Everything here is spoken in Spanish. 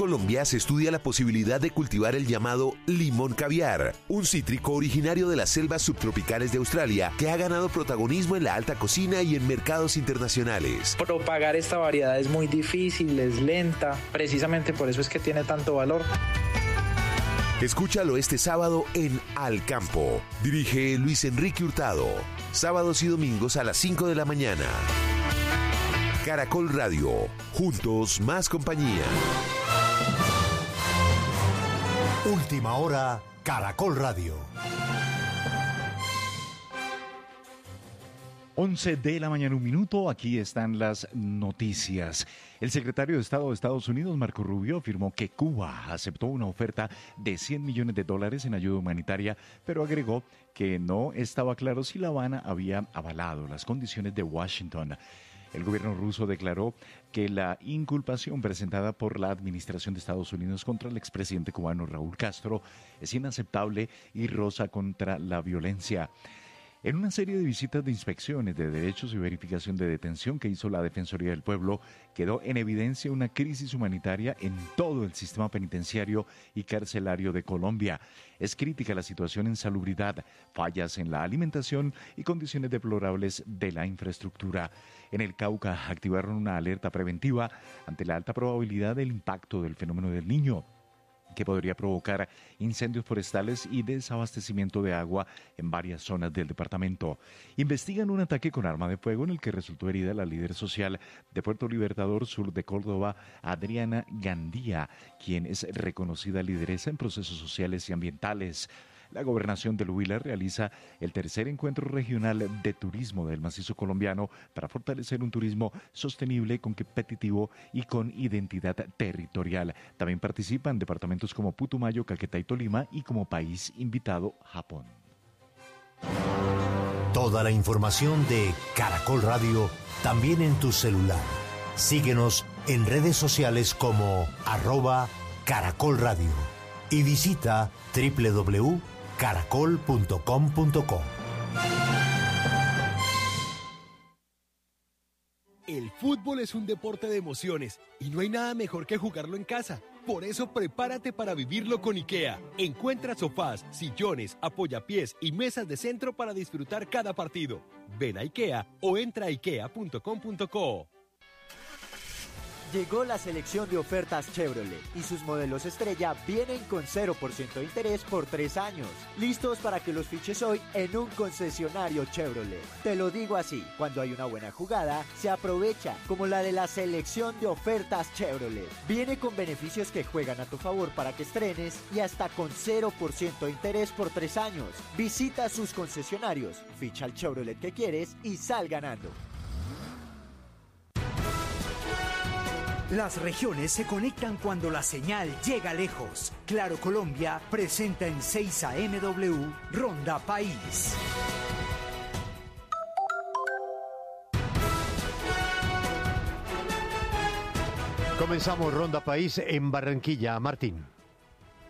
Colombia se estudia la posibilidad de cultivar el llamado limón caviar, un cítrico originario de las selvas subtropicales de Australia que ha ganado protagonismo en la alta cocina y en mercados internacionales. Propagar esta variedad es muy difícil, es lenta, precisamente por eso es que tiene tanto valor. Escúchalo este sábado en Al Campo. Dirige Luis Enrique Hurtado. Sábados y domingos a las 5 de la mañana. Caracol Radio. Juntos más compañía. Última hora, Caracol Radio. 11 de la mañana, 1 minuto. Aquí están las noticias. El secretario de Estado de Estados Unidos, Marco Rubio, afirmó que Cuba aceptó una oferta de $100 millones en ayuda humanitaria, pero agregó que no estaba claro si La Habana había avalado las condiciones de Washington. El gobierno ruso declaró que la inculpación presentada por la administración de Estados Unidos contra el expresidente cubano Raúl Castro es inaceptable y roza contra la violencia. En una serie de visitas de inspecciones de derechos y verificación de detención que hizo la Defensoría del Pueblo, quedó en evidencia una crisis humanitaria en todo el sistema penitenciario y carcelario de Colombia. Es crítica la situación en salubridad, fallas en la alimentación y condiciones deplorables de la infraestructura. En el Cauca activaron una alerta preventiva ante la alta probabilidad del impacto del fenómeno del Niño, que podría provocar incendios forestales y desabastecimiento de agua en varias zonas del departamento. Investigan un ataque con arma de fuego en el que resultó herida la líder social de Puerto Libertador, sur de Córdoba, Adriana Gandía, quien es reconocida lideresa en procesos sociales y ambientales. La Gobernación del Huila realiza el tercer encuentro regional de turismo del macizo colombiano para fortalecer un turismo sostenible, competitivo y con identidad territorial. También participan departamentos como Putumayo, Caquetá y Tolima, y como país invitado, Japón. Toda la información de Caracol Radio también en tu celular. Síguenos en redes sociales como @Caracol Radio y visita www.caracol.com.co. El fútbol es un deporte de emociones y no hay nada mejor que jugarlo en casa. Por eso prepárate para vivirlo con IKEA. Encuentra sofás, sillones, apoyapiés y mesas de centro para disfrutar cada partido. Ven a IKEA o entra a ikea.com.co. Llegó la selección de ofertas Chevrolet y sus modelos estrella vienen con 0% de interés por 3 años. Listos para que los fiches hoy en un concesionario Chevrolet. Te lo digo así, cuando hay una buena jugada, se aprovecha, como la de la selección de ofertas Chevrolet. Viene con beneficios que juegan a tu favor para que estrenes y hasta con 0% de interés por 3 años. Visita sus concesionarios, ficha el Chevrolet que quieres y sal ganando. Las regiones se conectan cuando la señal llega lejos. Claro Colombia presenta en 6 AMW Ronda País. Comenzamos Ronda País en Barranquilla. Martín.